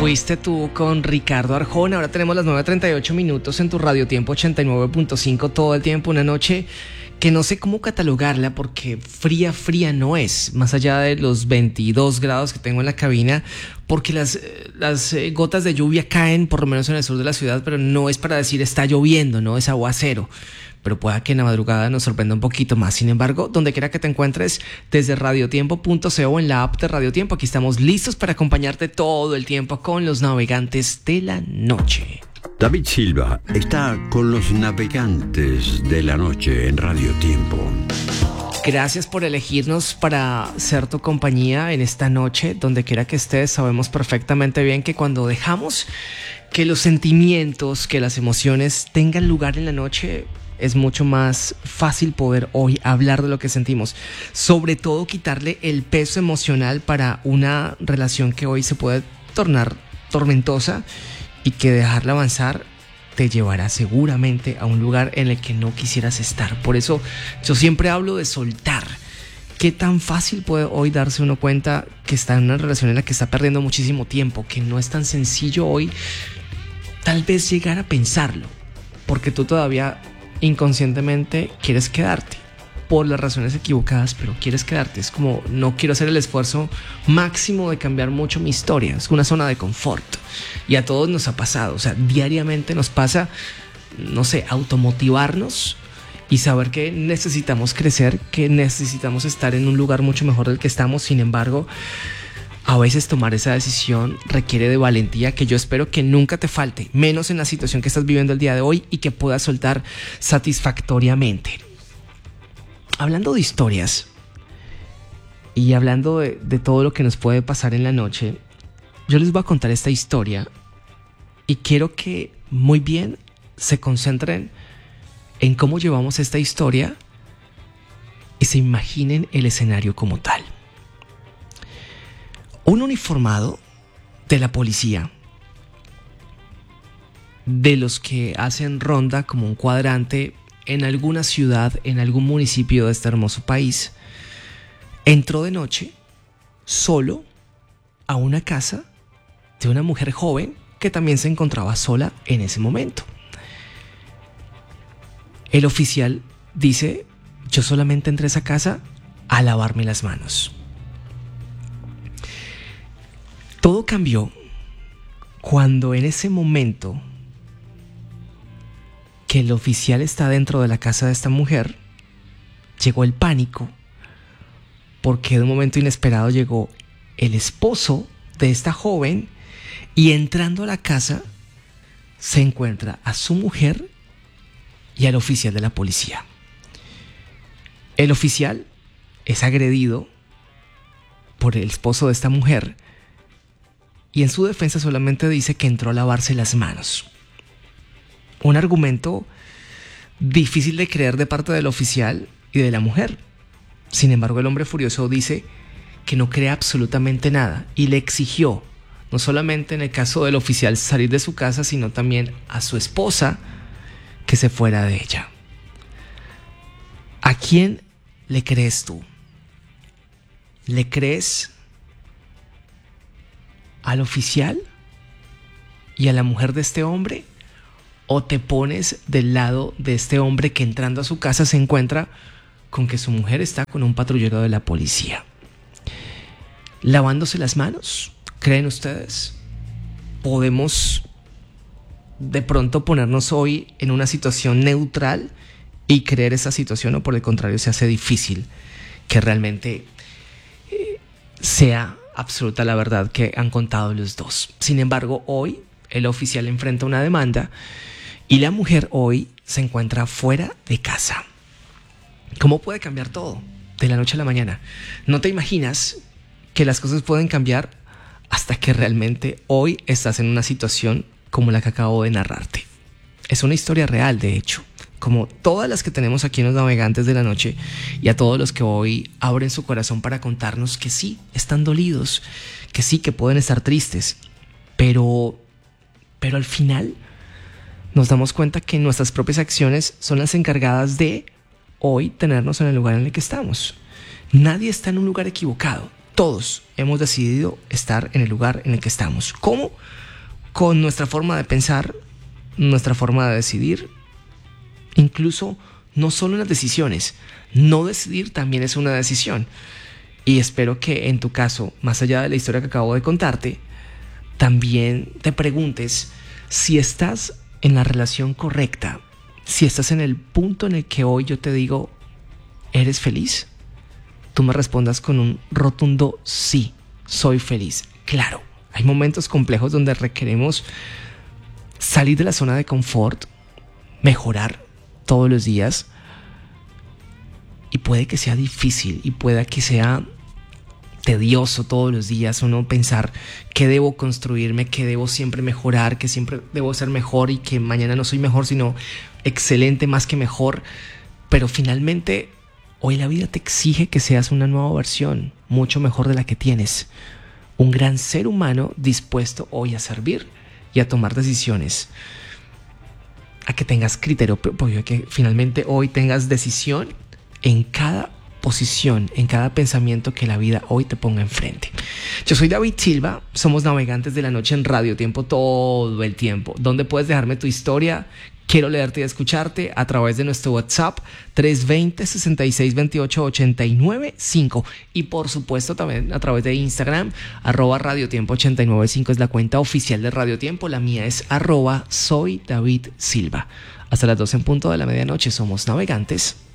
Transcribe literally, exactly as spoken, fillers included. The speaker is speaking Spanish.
Fuiste tú con Ricardo Arjona. Ahora tenemos las nueve treinta y ocho minutos en tu Radio Tiempo ochenta y nueve punto cinco todo el tiempo. Una noche que no sé cómo catalogarla porque fría, fría no es. Más allá de los veintidós grados que tengo en la cabina, porque las, las gotas de lluvia caen por lo menos en el sur de la ciudad, pero no es para decir está lloviendo, no es aguacero. Pero pueda que en la madrugada nos sorprenda un poquito más. Sin embargo, donde quiera que te encuentres, desde radiotiempo punto co o en la app de Radio Tiempo, aquí estamos listos para acompañarte todo el tiempo con los navegantes de la noche. David Silva está con los navegantes de la noche en Radio Tiempo. Gracias por elegirnos para ser tu compañía en esta noche. Donde quiera que estés, sabemos perfectamente bien que cuando dejamos que los sentimientos, que las emociones tengan lugar en la noche, es mucho más fácil poder hoy hablar de lo que sentimos. Sobre todo quitarle el peso emocional para una relación que hoy se puede tornar tormentosa y que dejarla avanzar te llevará seguramente a un lugar en el que no quisieras estar. Por eso yo siempre hablo de soltar. ¿Qué tan fácil puede hoy darse uno cuenta que está en una relación en la que está perdiendo muchísimo tiempo? Que no es tan sencillo hoy tal vez llegar a pensarlo, porque tú todavía inconscientemente quieres quedarte por las razones equivocadas, pero quieres quedarte. Es como, no quiero hacer el esfuerzo máximo de cambiar mucho mi historia. Es una zona de confort y a todos nos ha pasado. O sea, diariamente nos pasa, no sé, automotivarnos y saber que necesitamos crecer, que necesitamos estar en un lugar mucho mejor del que estamos. Sin embargo, a veces tomar esa decisión requiere de valentía que yo espero que nunca te falte, menos en la situación que estás viviendo el día de hoy, y que puedas soltar satisfactoriamente. Hablando de historias y hablando de, de todo lo que nos puede pasar en la noche, yo les voy a contar esta historia y quiero que muy bien se concentren en cómo llevamos esta historia y se imaginen el escenario como tal. Un uniformado de la policía, de los que hacen ronda como un cuadrante en alguna ciudad, en algún municipio de este hermoso país, entró de noche solo a una casa de una mujer joven que también se encontraba sola en ese momento. El oficial dice: yo solamente entré a esa casa a lavarme las manos. Todo cambió cuando en ese momento que el oficial está dentro de la casa de esta mujer, llegó el pánico, porque de un momento inesperado llegó el esposo de esta joven y entrando a la casa se encuentra a su mujer y al oficial de la policía. El oficial es agredido por el esposo de esta mujer y en su defensa solamente dice que entró a lavarse las manos. Un argumento difícil de creer de parte del oficial y de la mujer. Sin embargo, el hombre furioso dice que no cree absolutamente nada y le exigió, no solamente en el caso del oficial, salir de su casa, sino también a su esposa que se fuera de ella. ¿A quién le crees tú? ¿Le crees al oficial y a la mujer de este hombre? ¿O te pones del lado de este hombre que entrando a su casa se encuentra con que su mujer está con un patrullero de la policía? ¿Lavándose las manos? ¿Creen ustedes? ¿Podemos de pronto ponernos hoy en una situación neutral y creer esa situación, o por el contrario se hace difícil que realmente eh, sea absoluta la verdad que han contado los dos? Sin embargo, hoy el oficial enfrenta una demanda y la mujer hoy se encuentra fuera de casa. ¿Cómo puede cambiar todo de la noche a la mañana? No te imaginas que las cosas pueden cambiar hasta que realmente hoy estás en una situación como la que acabo de narrarte. Es una historia real, de hecho, como todas las que tenemos aquí en Los Navegantes de la Noche, y a todos los que hoy abren su corazón para contarnos que sí, están dolidos, que sí, que pueden estar tristes, pero, pero al final nos damos cuenta que nuestras propias acciones son las encargadas de hoy tenernos en el lugar en el que estamos. Nadie está en un lugar equivocado. todos hemos decidido estar en el lugar en el que estamos. ¿Cómo? Con nuestra forma de pensar, nuestra forma de decidir, incluso no solo en las decisiones. No decidir también es una decisión. Y espero que en tu caso, más allá de la historia que acabo de contarte, también te preguntes si estás en la relación correcta, si estás en el punto en el que hoy yo te digo, ¿eres feliz? Tú me respondas con un rotundo sí, soy feliz. Claro, hay momentos complejos donde requerimos salir de la zona de confort, mejorar todos los días, y puede que sea difícil y pueda que sea tedioso todos los días uno pensar que debo construirme, que debo siempre mejorar, que siempre debo ser mejor y que mañana no soy mejor sino excelente más que mejor. Pero finalmente hoy la vida te exige que seas una nueva versión, mucho mejor de la que tienes. Un gran ser humano dispuesto hoy a servir y a tomar decisiones. A que tengas criterio propio, a que finalmente hoy tengas decisión en cada posición, en cada pensamiento que la vida hoy te ponga enfrente. Yo soy David Silva, somos Navegantes de la Noche en Radio Tiempo todo el tiempo. ¿Dónde puedes dejarme tu historia? Quiero leerte y escucharte a través de nuestro WhatsApp tres dos cero, seis seis dos ocho, ocho nueve cinco y por supuesto también a través de Instagram, arroba Radio Tiempo ocho nueve cinco es la cuenta oficial de Radio Tiempo. La mía es arroba soy David Silva. Hasta las doce en punto de la medianoche somos Navegantes